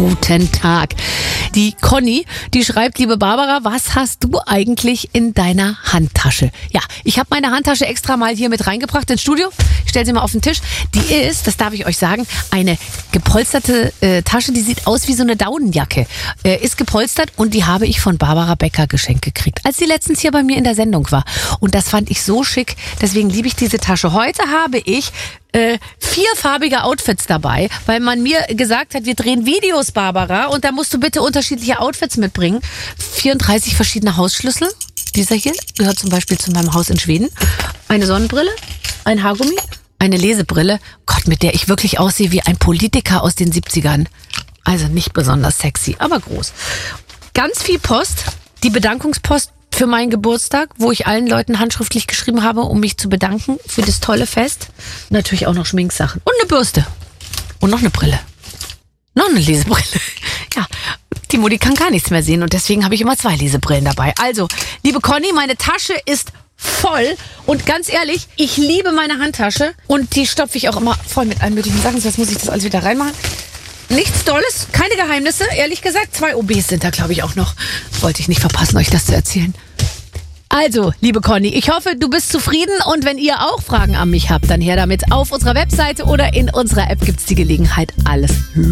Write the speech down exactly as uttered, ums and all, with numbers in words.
Guten Tag. Die Conny, die schreibt, liebe Barbara, was hast du eigentlich in deiner Handtasche? Ja, ich habe meine Handtasche extra mal hier mit reingebracht ins Studio. Ich stelle sie mal auf den Tisch. Die ist, das darf ich euch sagen, eine gepolsterte äh, Tasche, die sieht aus wie so eine Daunenjacke. Äh, ist gepolstert und die habe ich von Barbara Becker geschenkt gekriegt, als sie letztens hier bei mir in der Sendung war. Und das fand ich so schick, deswegen liebe ich diese Tasche. Heute habe ich Äh, vierfarbige Outfits dabei, weil man mir gesagt hat, wir drehen Videos, Barbara, und da musst du bitte unterschiedliche Outfits mitbringen. vierunddreißig verschiedene Hausschlüssel. Dieser hier gehört zum Beispiel zu meinem Haus in Schweden. Eine Sonnenbrille, ein Haargummi, eine Lesebrille. Gott, mit der ich wirklich aussehe wie ein Politiker aus den siebzigern. Also nicht besonders sexy, aber groß. Ganz viel Post, die Bedankungspost für meinen Geburtstag, wo ich allen Leuten handschriftlich geschrieben habe, um mich zu bedanken für das tolle Fest. Natürlich auch noch Schminksachen. Und eine Bürste. Und noch eine Brille. Noch eine Lesebrille. Ja, die Mutti kann gar nichts mehr sehen und deswegen habe ich immer zwei Lesebrillen dabei. Also, liebe Conny, meine Tasche ist voll und ganz ehrlich, ich liebe meine Handtasche und die stopfe ich auch immer voll mit allen möglichen Sachen. So, jetzt muss ich das alles wieder reinmachen. Nichts Dolles, keine Geheimnisse, ehrlich gesagt. Zwei O Bs sind da, glaube ich, auch noch. Wollte ich nicht verpassen, euch das zu erzählen. Also, liebe Conny, ich hoffe, du bist zufrieden und wenn ihr auch Fragen an mich habt, dann her damit. Auf unserer Webseite oder in unserer App gibt's die Gelegenheit, alles